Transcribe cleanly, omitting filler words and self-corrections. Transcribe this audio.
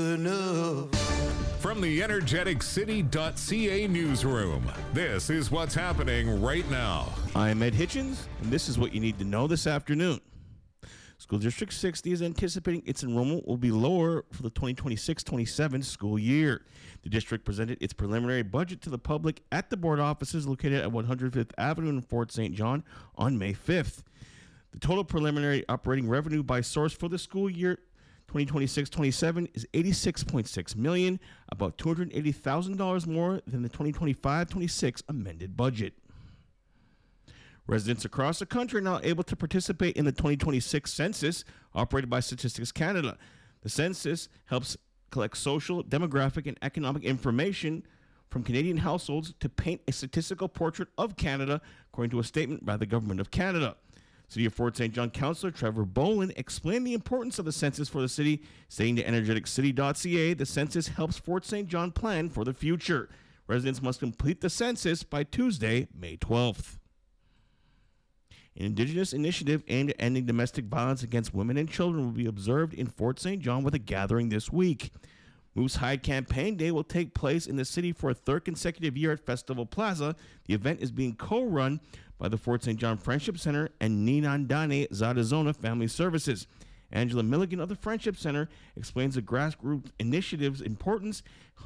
enough. From the energeticity.ca newsroom, this is what's happening right now. I'm Ed Hitchens, and this is what you need to know this afternoon. School District 60 is anticipating its enrollment will be lower for the 2026-27 school year. The district presented its preliminary budget to the public at the board offices located at 105th Avenue in Fort St. John on May 5th. The total preliminary operating revenue by source for the school year 2026-27 is $86.6 million, about $280,000 more than the 2025-26 amended budget. Residents across the country are now able to participate in the 2026 census operated by Statistics Canada. The census helps collect social, demographic, and economic information from Canadian households to paint a statistical portrait of Canada, according to a statement by the Government of Canada. City of Fort St. John Councillor Trevor Boland explained the importance of the census for the city, saying to energeticcity.ca, the census helps Fort St. John plan for the future. Residents must complete the census by Tuesday, May 12th. An Indigenous initiative aimed at ending domestic violence against women and children will be observed in Fort St. John with a gathering this week. Moose Hide Campaign Day will take place in the city for a third consecutive year at Festival Plaza. The event is being co-run by the Fort St. John Friendship Center and Ninandane Zadazona Family Services. Angela Milligan of the Friendship Center explains the grassroots initiative's importance,